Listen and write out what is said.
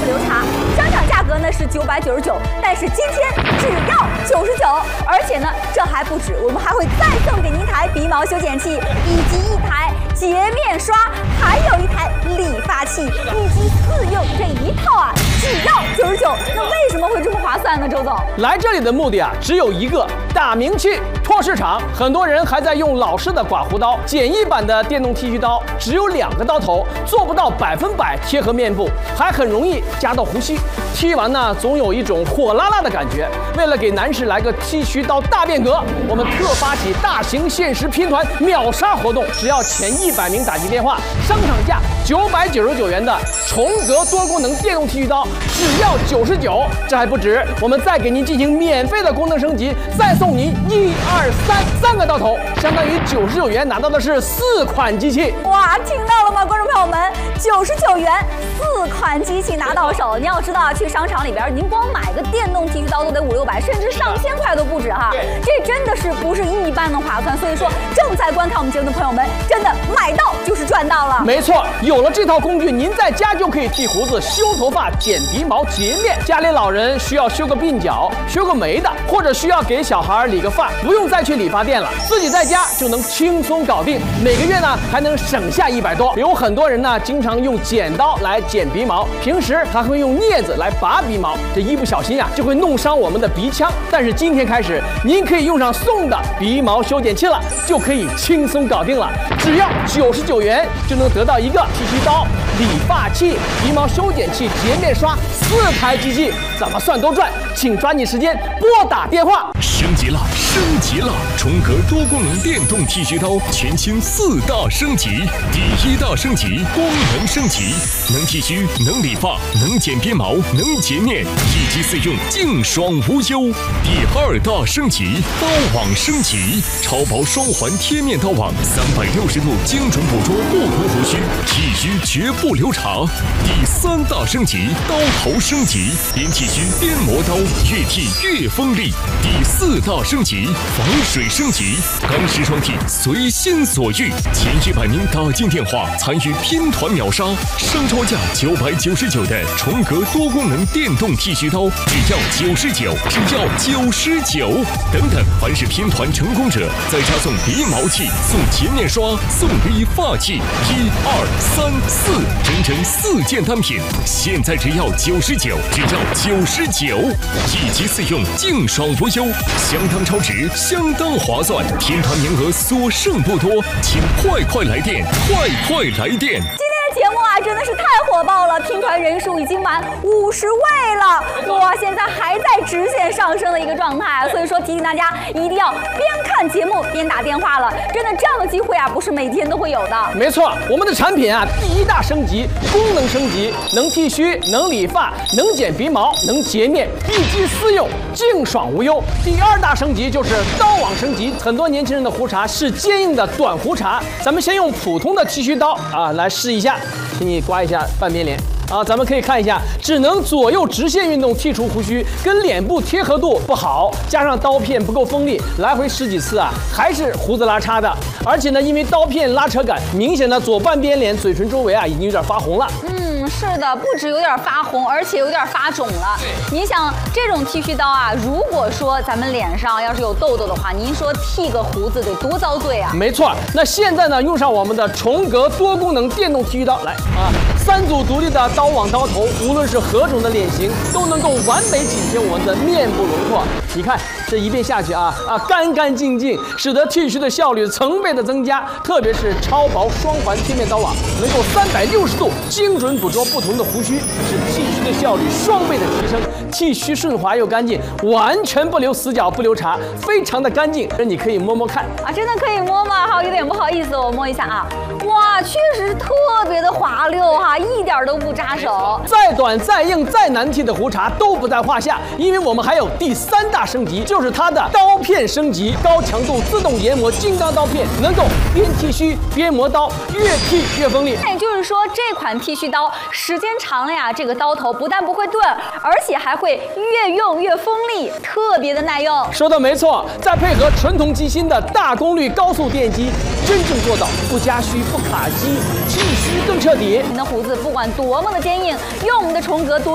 流茶。商场价格呢是999，但是今天只要99，而且呢这还不止，我们还会再送给您一台鼻毛修剪器，以及一台洁面刷，还有一台理发器，以及4用这一套啊，只要99。那为什么会这么划算呢？周总， 来这里的目的啊，只有一个，打名气。拓市场，很多人还在用老式的刮胡刀，简易版的电动剃须刀只有2个刀头，做不到100%贴合面部，还很容易夹到胡须。剃完呢，总有一种火辣辣的感觉。为了给男士来个剃须刀大变革，我们特发起大型限时拼团秒杀活动，只要前100名打进电话，商场价999元的重格多功能电动剃须刀只要99。这还不止，我们再给您进行免费的功能升级，再送您3个刀头，相当于99元拿到的是4款机器。 哇，听到了吗，观众朋友们？99元4款机器拿到手。你要知道啊，去商场里边，您光买个电动剃须刀都得500、600，甚至上千块都不止哈。这真的是不是一般的划算。所以说，正在观看我们节目的朋友们，真的买到就是赚到了。 没错，有了这套工具，您在家就可以剃胡子、修头发、剪鼻毛、洁面。家里老人需要修个鬓角、修个眉的，或者需要给小孩理个发，不用再去理发店了，自己在家就能轻松搞定。每个月呢还能省下100多。有很多人呢经常用剪刀来剪鼻毛，平时还会用镊子来拔鼻毛，这一不小心啊就会弄伤我们的鼻腔。但是今天开始，您可以用上送的鼻毛修剪器了，就可以轻松搞定了。只要99元就能得到一个剃须刀、理发器、鼻毛修剪器、洁面刷4台机器，怎么算都赚。请抓紧时间拨打电话。 升级了，升级了！重格多功能电动剃须刀全新4大升级。第1大升级，功能升级，能剃须，能理发，能剪鼻毛，能洁面，1机4用，净爽无忧。第2大升级，刀网升级，超薄双环贴面刀网，360度精准捕捉不同胡须，剃须绝不留茶。第3大升级，刀头升级，边剃须边磨刀，越剃越锋利。第4大升级，防水升级，钢丝双剃随心所欲。前100名打进电话参与拼团秒杀，商超价999的重格多功能电动剃须刀只要99，只要99。等等，凡是拼团成功者，再加送鼻毛器、送洁面刷、送理发器，1、2、3、4，整整4件单品，现在只要99，只要99，1机4用，净爽无忧，相当超值，相当划算。拼团名额所剩不多，请快来电，快来电！ 节目啊，真的是太火爆了，拼团人数已经满50位了，哇，现在还在直线上升的一个状态，所以说提醒大家一定要边看节目边打电话了，真的这样的机会啊，不是每天都会有的。 没错，我们的产品啊，第1大升级，功能升级，能剃须，能理发，能剪鼻毛，能洁面，1机4用，净爽无忧。第2大升级就是刀网升级，很多年轻人的胡茬是坚硬的短胡茬，咱们先用普通的剃须刀啊来试一下。请你刮一下半边脸啊，咱们可以看一下，只能左右直线运动剔除胡须，跟脸部贴合度不好，加上刀片不够锋利，来回10几次啊，还是胡子拉碴的。而且呢，因为刀片拉扯感，明显的左半边脸嘴唇周围啊已经有点发红了。 是的，不止有点发红，而且有点发肿了。你想，这种剃须刀啊，如果说咱们脸上要是有痘痘的话，您说剃个胡子得多遭罪啊？ 没错，那现在呢，用上我们的重格多功能电动剃须刀，来啊，3组独立的刀网刀头，无论是何种的脸型，都能够完美紧贴我们的面部轮廓。你看这一遍下去啊，干干净净，使得剃须的效率成倍的增加。特别是超薄双环贴面刀网，能够360度精准捕捉不同的胡须，使剃须的效率双倍的提升，剃须顺滑又干净，完全不留死角不留茬，非常的干净。你可以摸摸看啊，真的可以摸吗？好，有点不好意思，我摸一下啊。哇，确实特别的滑溜哈，一点都不扎手。 再短再硬再难剃的胡茬都不在话下，因为我们还有第3大升级，就是它的刀片升级，高强度自动研磨金刚刀片，能够边剃须边磨刀，越剃越锋利。 那也就是说，这款剃须刀时间长了呀，这个刀头不但不会钝，而且还会越用越锋利，特别的耐用。 说的没错，再配合纯铜机芯的大功率高速电机，真正做到不加须不卡机，剃须更彻底。 您的胡子不管多么的坚硬，用我们的重格多